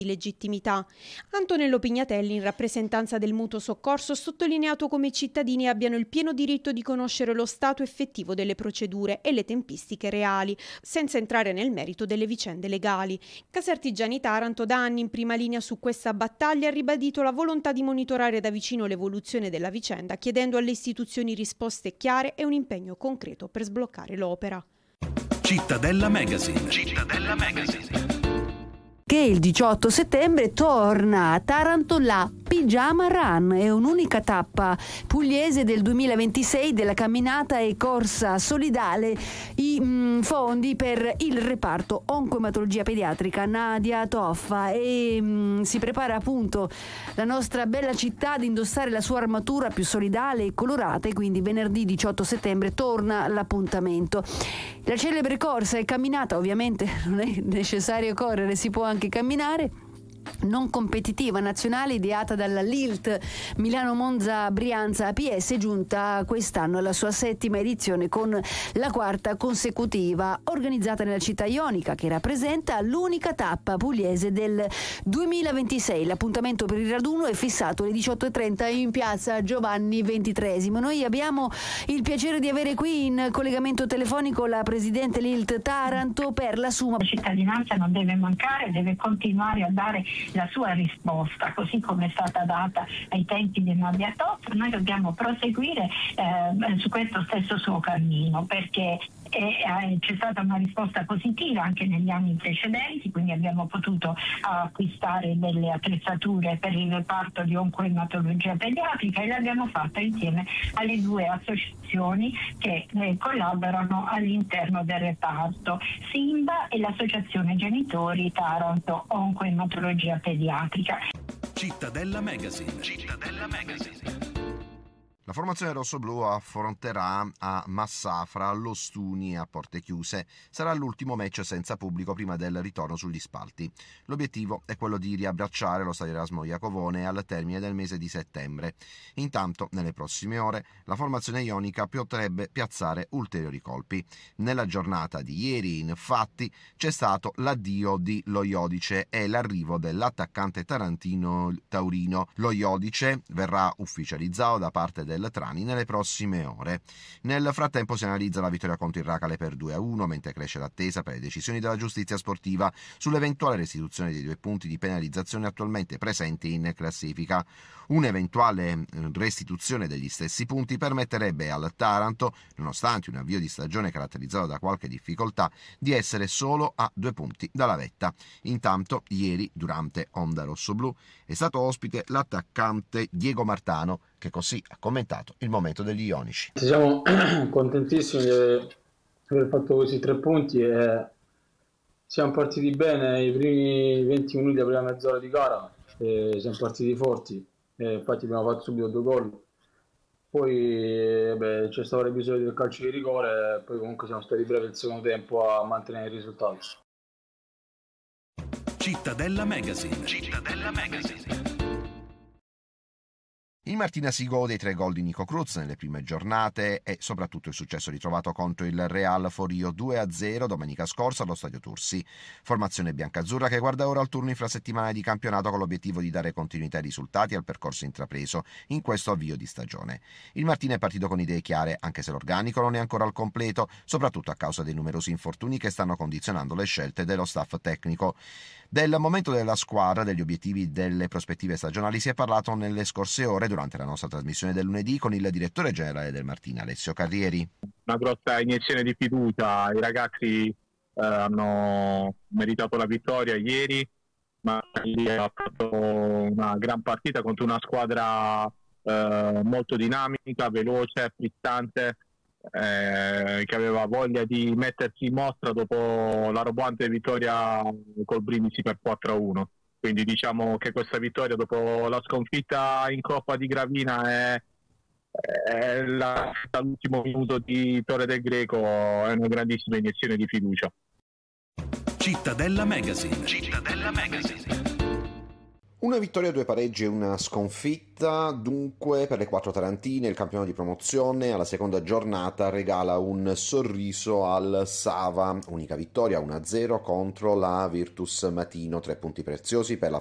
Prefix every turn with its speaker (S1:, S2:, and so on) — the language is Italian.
S1: legittimità. Antonello Pignatelli, in rappresentanza del Mutuo Soccorso, ha sottolineato come i cittadini abbiano il pieno diritto di conoscere lo stato effettivo delle procedure e le tempistiche reali, senza entrare nel merito delle vicende legali. Casertigiani Taranto, da anni in prima linea su questa battaglia, ha ribadito la volontà di monitorare da vicino l'evoluzione della vicenda, chiedendo alle istituzioni risposte chiare e un impegno concreto per sbloccare l'opera.
S2: Cittadella Magazine. Cittadella Magazine.
S3: Che il 18 settembre torna a Taranto la Pigiama Run, è un'unica tappa pugliese del 2026 della camminata e corsa solidale. I fondi per il reparto oncoematologia pediatrica Nadia Toffa, e si prepara appunto la nostra bella città ad indossare la sua armatura più solidale e colorata, e quindi venerdì 18 settembre torna l'appuntamento. La celebre corsa e camminata, ovviamente non è necessario correre, si può anche camminare, non competitiva nazionale ideata dalla LILT Milano Monza Brianza APS, giunta quest'anno alla sua 7ª edizione con la 4ª consecutiva, organizzata nella città ionica, che rappresenta l'unica tappa pugliese del 2026. L'appuntamento per il raduno è fissato alle 18:30 in piazza Giovanni XXIII. Noi abbiamo il piacere di avere qui in collegamento telefonico la presidente LILT Taranto per la sua.
S4: La cittadinanza non deve mancare, deve continuare a dare la sua risposta, così come è stata data ai tempi del Nadia Toffa. Noi dobbiamo proseguire su questo stesso suo cammino, perché c'è stata una risposta positiva anche negli anni precedenti, quindi abbiamo potuto acquistare delle attrezzature per il reparto di oncoematologia pediatrica, e l'abbiamo fatta insieme alle 2 associazioni che collaborano all'interno del reparto, SIMBA e l'Associazione Genitori Taranto Oncoematologia Pediatrica.
S2: Cittadella Magazine. Cittadella Magazine.
S5: La formazione rossoblù affronterà a Massafra l'Ostuni a porte chiuse. Sarà l'ultimo match senza pubblico prima del ritorno sugli spalti. L'obiettivo è quello di riabbracciare lo stadio Erasmo Iacovone al termine del mese di settembre. Intanto, nelle prossime ore, la formazione ionica potrebbe piazzare ulteriori colpi. Nella giornata di ieri, infatti, c'è stato l'addio di Lo Iodice e l'arrivo dell'attaccante tarantino Taurino. Lo Iodice verrà ufficializzato da parte del Trani nelle prossime ore. Nel frattempo si analizza la vittoria contro il Racale per 2-1, mentre cresce l'attesa per le decisioni della giustizia sportiva sull'eventuale restituzione dei 2 punti di penalizzazione attualmente presenti in classifica. Un'eventuale restituzione degli stessi punti permetterebbe al Taranto, nonostante un avvio di stagione caratterizzato da qualche difficoltà, di essere solo a 2 punti dalla vetta. Intanto, ieri, durante Onda Rossoblù, è stato ospite l'attaccante Diego Martano, che così ha commentato il momento degli ionici.
S6: Siamo contentissimi di aver fatto questi 3 punti e siamo partiti bene i primi 20 minuti della prima mezz'ora di gara, e siamo partiti forti, e infatti abbiamo fatto subito 2 gol. Poi c'è stato l'episodio del calcio di rigore, e poi comunque siamo stati bravi il secondo tempo a mantenere il risultato.
S2: Cittadella Magazine. Cittadella Magazine.
S5: Il Martina si gode i 3 gol di Nico Cruz nelle prime giornate e soprattutto il successo ritrovato contro il Real Forio 2-0 domenica scorsa allo Stadio Tursi. Formazione biancazzurra che guarda ora al turno infrasettimanale di campionato con l'obiettivo di dare continuità ai risultati e al percorso intrapreso in questo avvio di stagione. Il Martina è partito con idee chiare, anche se l'organico non è ancora al completo, soprattutto a causa dei numerosi infortuni che stanno condizionando le scelte dello staff tecnico. Del momento della squadra, degli obiettivi, delle prospettive stagionali si è parlato nelle scorse ore durante la nostra trasmissione del lunedì con il direttore generale del Martina, Alessio Carrieri.
S7: Una grossa iniezione di fiducia, i ragazzi hanno meritato la vittoria ieri, ma ha fatto una gran partita contro una squadra molto dinamica, veloce, frizzante, che aveva voglia di mettersi in mostra dopo la roboante vittoria col Brindisi per 4-1. Quindi diciamo che questa vittoria dopo la sconfitta in Coppa di Gravina è all'ultimo minuto di Torre del Greco, è una grandissima iniezione di fiducia.
S2: Cittadella Magazine. Cittadella Magazine.
S5: Una vittoria, 2 pareggi e una sconfitta, dunque per le 4 tarantine il campionato di promozione alla seconda giornata regala un sorriso al Sava, unica vittoria 1-0 contro la Virtus Matino, 3 punti preziosi per la